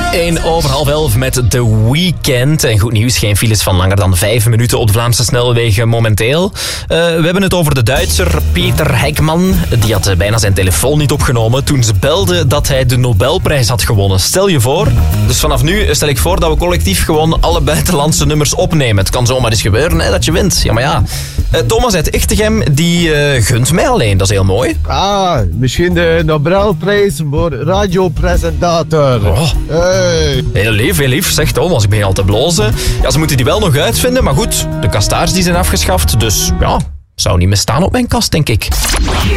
11:10 met The Weeknd. En goed nieuws, geen files van langer dan 5 minuten op de Vlaamse snelwegen momenteel. We hebben het over de Duitser Peter Hekman. Die had bijna zijn telefoon niet opgenomen toen ze belden dat hij de Nobelprijs had gewonnen. Stel je voor. Dus vanaf nu stel ik voor dat we collectief gewoon alle buitenlandse nummers opnemen. Het kan zomaar eens gebeuren hè, dat je wint. Ja, maar ja. Thomas uit Ichtegem, die gunt mij alleen. Dat is heel mooi. Misschien de Nobelprijs voor radiopresentator. Oh. Hey. Heel lief. Zeg Thomas, ik begin al te blozen. Ja, ze moeten die wel nog uitvinden, maar goed, de kastaars die zijn afgeschaft, dus ja, zou niet meer staan op mijn kast, denk ik.